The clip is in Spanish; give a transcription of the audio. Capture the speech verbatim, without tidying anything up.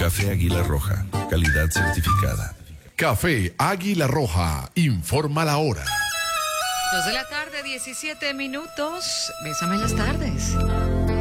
Café Águila Roja, calidad certificada. Café Águila Roja, informa la hora. Dos de la tarde, diecisiete minutos. Bésame en las tardes.